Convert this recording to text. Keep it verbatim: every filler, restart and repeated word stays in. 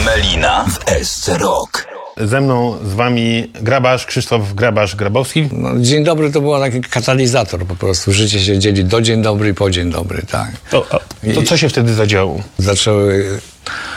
Melina w S C Rock. Ze mną, z wami Grabarz, Krzysztof Grabarz-Grabowski. No, dzień dobry to był taki katalizator po prostu. Życie się dzieli do dzień dobry i po dzień dobry, tak. To, a, to co się wtedy zadziało? Zaczęły